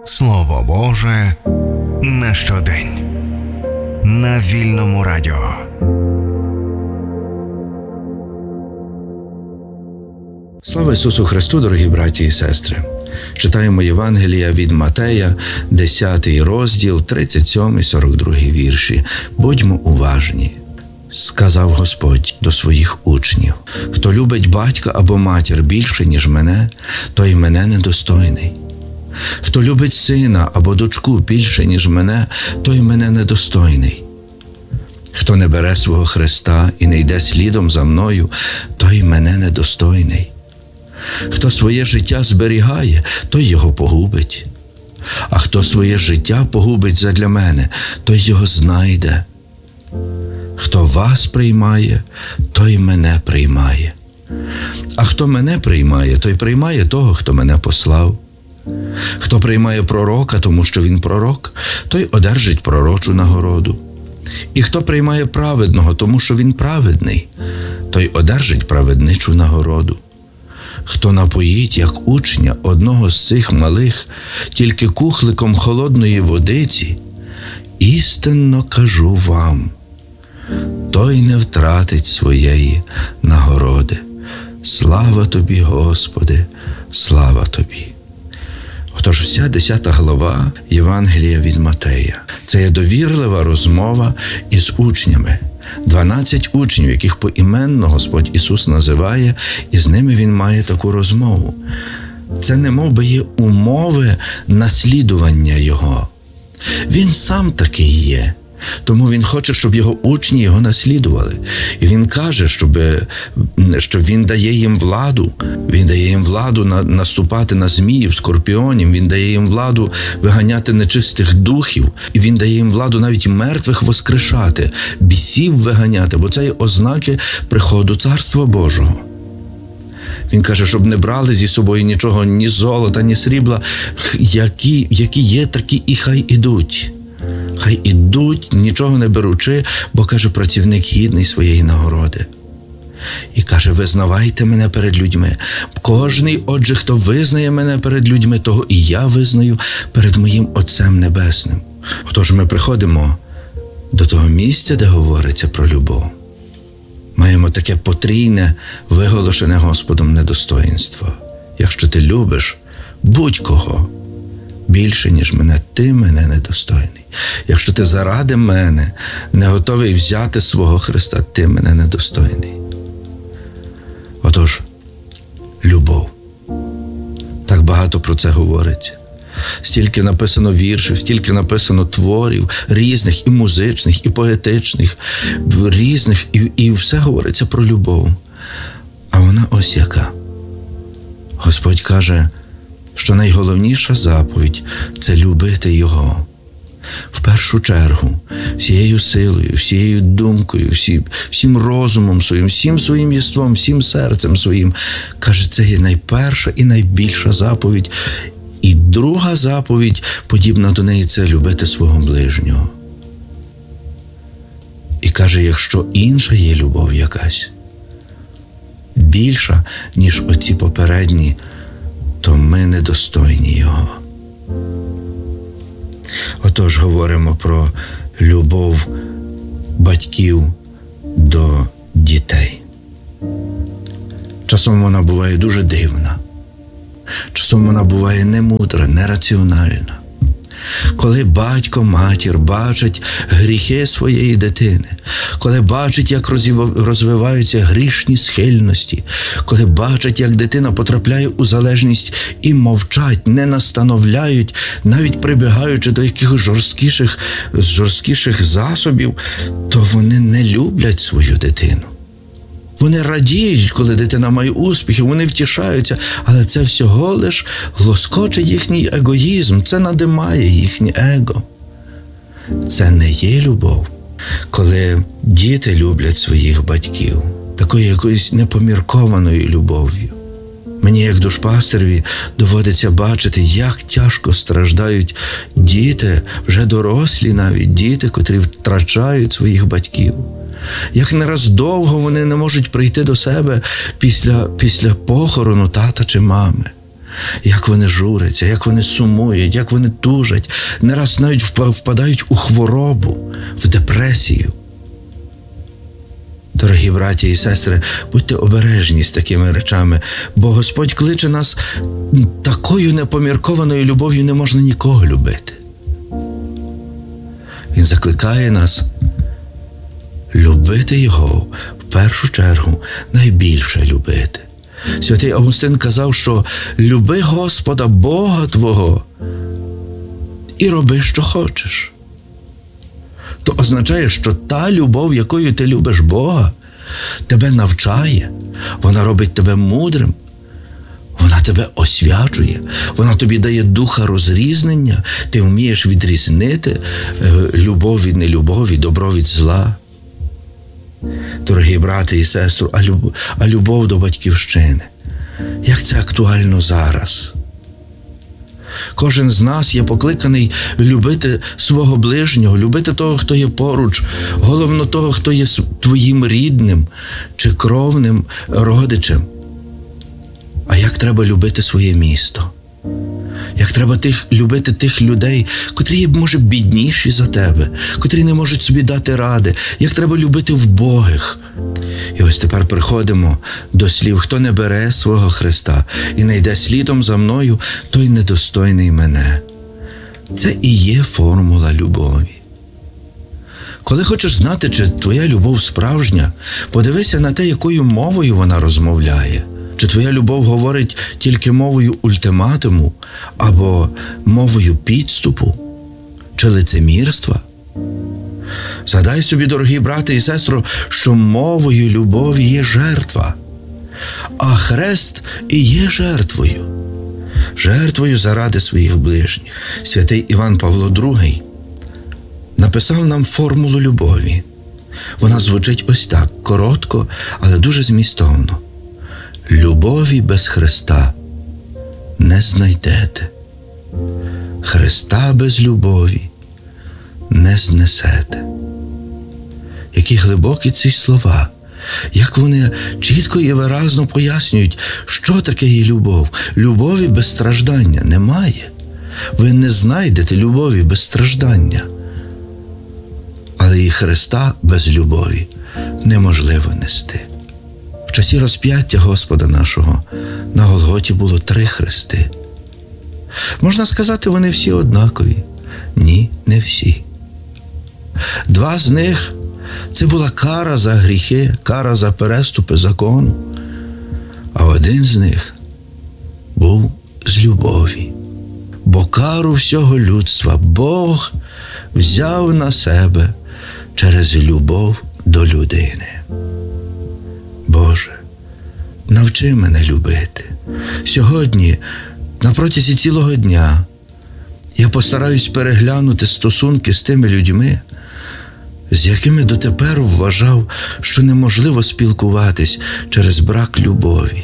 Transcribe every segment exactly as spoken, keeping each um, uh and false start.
Слово Боже на щодень. На Вільному радіо. Слава Ісусу Христу, дорогі браті і сестри! Читаємо Євангелія від Матея, десятий розділ, тридцять сьомий сорок другий вірші. Будьмо уважні. Сказав Господь до своїх учнів: хто любить батька або матір більше, ніж мене, той мене недостойний. Хто любить сина або дочку більше, ніж мене, той мене недостойний. Хто не бере свого хреста і не йде слідом за мною, той мене недостойний. Хто своє життя зберігає, той його погубить. А хто своє життя погубить задля мене, той його знайде. Хто вас приймає, той мене приймає. А хто мене приймає, той приймає того, хто мене послав. Хто приймає пророка, тому що він пророк, той одержить пророчу нагороду. І хто приймає праведного, тому що він праведний, той одержить праведничу нагороду. Хто напоїть, як учня, одного з цих малих, тільки кухликом холодної водиці, істинно кажу вам, той не втратить своєї нагороди. Слава тобі, Господи, слава тобі. Отож, вся десята глава Євангелія від Матея – це є довірлива розмова із учнями. Дванадцять учнів, яких поіменно Господь Ісус називає, і з ними Він має таку розмову. Це немов би є умови наслідування Його. Він сам такий є. Тому Він хоче, щоб Його учні Його наслідували. І Він каже, щоб, що Він дає їм владу. Він дає їм владу на, наступати на зміїв, скорпіонів. Він дає їм владу виганяти нечистих духів. І Він дає їм владу навіть мертвих воскрешати, бісів виганяти, бо це є ознаки приходу Царства Божого. Він каже, щоб не брали зі собою нічого, ні золота, ні срібла. Які, які є, такі і хай ідуть. Хай ідуть, нічого не беручи, бо, каже, працівник гідний своєї нагороди. І каже, визнавайте мене перед людьми. Кожний, отже, хто визнає мене перед людьми, того і я визнаю перед моїм Отцем Небесним. Отож ми приходимо до того місця, де говориться про любов. Маємо таке потрійне, виголошене Господом недостоїнство. Якщо ти любиш будь-кого більше, ніж мене, ти мене недостойний. Якщо ти заради мене не готовий взяти свого Христа, ти мене недостойний. Отож, любов. Так багато про це говориться. Стільки написано віршів, стільки написано творів, різних, і музичних, і поетичних, різних, і, і все говориться про любов. А вона ось яка. Господь каже, що найголовніша заповідь – це любити Його. В першу чергу, всією силою, всією думкою, всі, всім розумом своїм, всім своїм єством, всім серцем своїм. Каже, це є найперша і найбільша заповідь. І друга заповідь, подібна до неї, це любити свого ближнього. І каже, якщо інша є любов якась, більша, ніж оці попередні, то ми недостойні Його. Отож, говоримо про любов батьків до дітей. Часом вона буває дуже дивна. Часом вона буває немудра, нераціональна. Коли батько, матір бачать гріхи своєї дитини, коли бачать, як розвиваються грішні схильності, коли бачать, як дитина потрапляє у залежність і мовчать, не настановляють, навіть прибігаючи до якихось жорсткіших, жорсткіших засобів, то вони не люблять свою дитину. Вони радіють, коли дитина має успіхи, вони втішаються, але це всього лиш лоскоче їхній егоїзм, це надимає їхнє его. Це не є любов. Коли діти люблять своїх батьків, такою якоюсь непоміркованою любов'ю. Мені, як душпастерові, доводиться бачити, як тяжко страждають діти, вже дорослі навіть діти, котрі втрачають своїх батьків. Як не раз довго вони не можуть прийти до себе після, після похорону тата чи мами. як вони журяться, як вони сумують, як вони тужать, не раз навіть впадають у хворобу, в депресію. Дорогі браті і сестри, будьте обережні з такими речами, бо Господь кличе нас такою непоміркованою любов'ю, не можна нікого любити. Він закликає нас любити Його, в першу чергу, найбільше любити. Святий Августин казав, що люби Господа Бога твого і роби, що хочеш. То означає, що та любов, якою ти любиш Бога, тебе навчає, вона робить тебе мудрим, вона тебе освячує, вона тобі дає духа розрізнення, ти вмієш відрізнити любов від нелюбові, добро від зла. Дорогі брати і сестри, а любов, а любов до батьківщини, як це актуально зараз? Кожен з нас є покликаний любити свого ближнього, любити того, хто є поруч, головно того, хто є твоїм рідним чи кровним родичем. А як треба любити своє місто? Як треба тих, любити тих людей, котрі є, може, бідніші за тебе, котрі не можуть собі дати ради, як треба любити вбогих. І ось тепер приходимо до слів: хто не бере свого Христа і не йде слідом за мною, той недостойний мене. Це і є формула любові. Коли хочеш знати, чи твоя любов справжня, подивися на те, якою мовою вона розмовляє. Чи твоя любов говорить тільки мовою ультиматуму або мовою підступу чи лицемірства? Згадай собі, дорогі брати і сестро, що мовою любові є жертва, а хрест і є жертвою. Жертвою заради своїх ближніх. Святий Іван Павло другий написав нам формулу любові. Вона звучить ось так, коротко, але дуже змістовно. Любові без Христа не знайдете. Христа без любові не знесете. Які глибокі ці слова, як вони чітко і виразно пояснюють, що таке є любов. Любові без страждання немає. Ви не знайдете любові без страждання. Але і Христа без любові неможливо нести. В часі розп'яття Господа нашого на Голготі було три хрести. Можна сказати, вони всі однакові. Ні, не всі. Два з них – це була кара за гріхи, кара за переступи закону. А один з них був з любові. Бо кару всього людства Бог взяв на себе через любов до людини. Боже, навчи мене любити. Сьогодні, на протязі цілого дня, я постараюсь переглянути стосунки з тими людьми, з якими дотепер вважав, що неможливо спілкуватись через брак любові.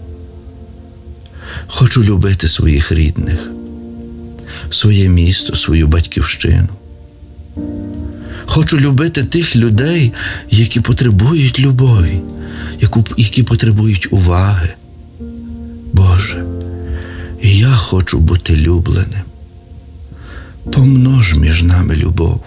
Хочу любити своїх рідних, своє місто, свою батьківщину. Хочу любити тих людей, які потребують любові, які потребують уваги. Боже, і я хочу бути любленим. Помнож між нами любов.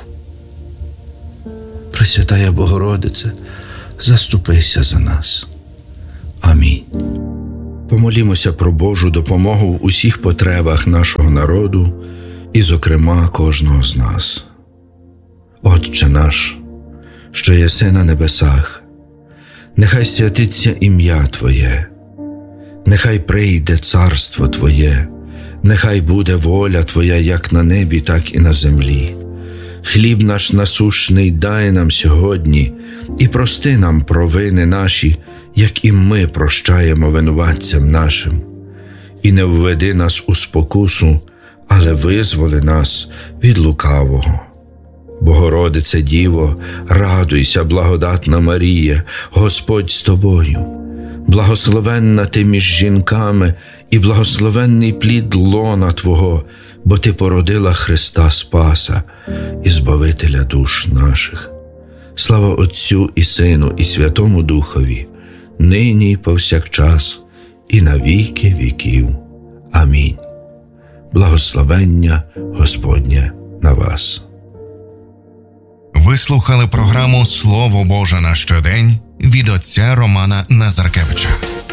Пресвятая Богородице, заступися за нас. Амінь. Помолімося про Божу допомогу в усіх потребах нашого народу і, зокрема, кожного з нас. Отче наш, що єси на небесах, нехай святиться ім'я Твоє, нехай прийде царство Твоє, нехай буде воля Твоя як на небі, так і на землі. Хліб наш насущний дай нам сьогодні, і прости нам провини наші, як і ми прощаємо винуватцям нашим. І не введи нас у спокусу, але визволи нас від лукавого. Богородице Діво, радуйся, благодатна Марія, Господь з тобою. Благословенна ти між жінками, і благословенний плід лона Твого, бо ти породила Христа Спаса і Збавителя душ наших. Слава Отцю і Сину, і Святому Духові, нині і повсякчас, і на віки віків. Амінь. Благословення Господнє на вас. Ви слухали програму «Слово Боже на щодень» від отця Романа Назаркевича.